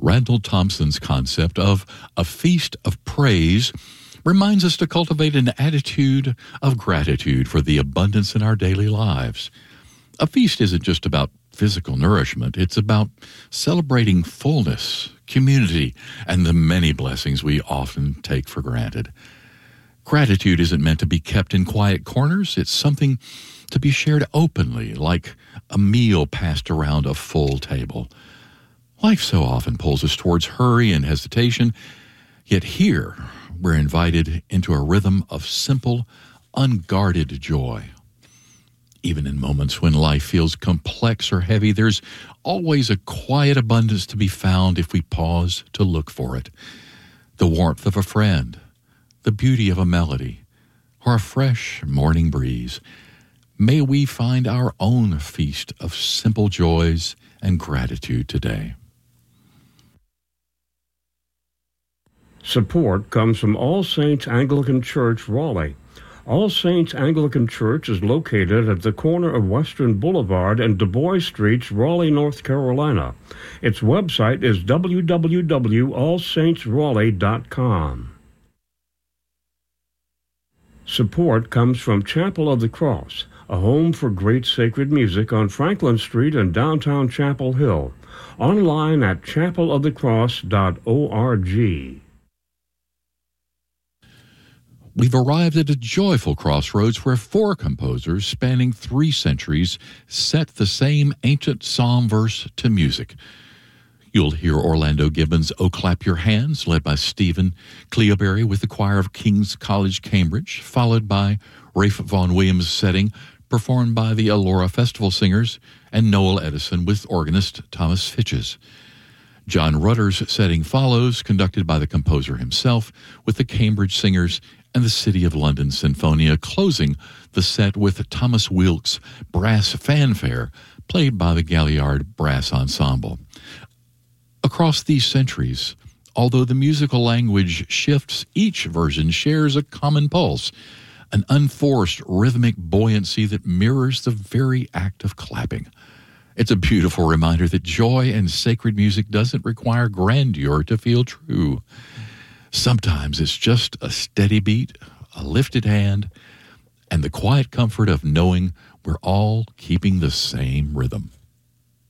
Randall Thompson's concept of a feast of praise reminds us to cultivate an attitude of gratitude for the abundance in our daily lives. A feast isn't just about physical nourishment. It's about celebrating fullness, community, and the many blessings we often take for granted. Gratitude isn't meant to be kept in quiet corners. It's something to be shared openly, like a meal passed around a full table. Life so often pulls us towards hurry and hesitation, yet here we're invited into a rhythm of simple, unguarded joy. Even in moments when life feels complex or heavy, there's always a quiet abundance to be found if we pause to look for it. The warmth of a friend, the beauty of a melody, or a fresh morning breeze. May we find our own feast of simple joys and gratitude today. Support comes from All Saints Anglican Church, Raleigh. All Saints Anglican Church is located at the corner of Western Boulevard and Du Bois Streets, Raleigh, North Carolina. Its website is www.allsaintsraleigh.com. Support comes from Chapel of the Cross, a home for great sacred music on Franklin Street in downtown Chapel Hill. Online at chapelofthecross.org. We've arrived at a joyful crossroads where four composers spanning 3 centuries set the same ancient psalm verse to music. You'll hear Orlando Gibbons' "Oh Clap Your Hands," led by Stephen Cleobury with the choir of King's College, Cambridge, followed by Ralph Vaughan Williams' setting, performed by the Elora Festival Singers, and Noel Edison with organist Thomas Fitches. John Rutter's setting follows, conducted by the composer himself, with the Cambridge Singers and the City of London Sinfonia, closing the set with Thomas Wilkes' brass fanfare, played by the Galliard Brass Ensemble. Across these centuries, although the musical language shifts, each version shares a common pulse, an unforced rhythmic buoyancy that mirrors the very act of clapping. It's a beautiful reminder that joy and sacred music doesn't require grandeur to feel true. Sometimes it's just a steady beat, a lifted hand, and the quiet comfort of knowing we're all keeping the same rhythm.